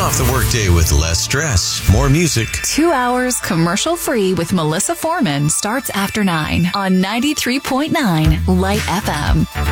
off the workday with less stress, more music. 2 hours commercial-free with Melissa Foreman starts after 9 on 93.9 Light FM.